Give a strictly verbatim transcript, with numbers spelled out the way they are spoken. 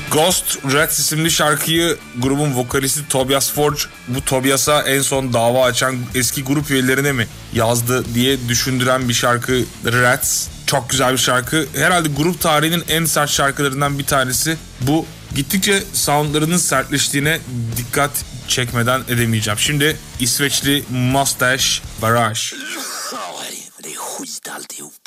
Ghost Rats isimli şarkıyı grubun vokalisti Tobias Forge bu Tobias'a en son dava açan eski grup üyelerine mi yazdı diye düşündüren bir şarkı Rats. Çok güzel bir şarkı. Herhalde grup tarihinin en sert şarkılarından bir tanesi bu. Gittikçe soundlarının sertleştiğine dikkat çekmeden edemeyeceğim. Şimdi İsveçli Mustache Barrage.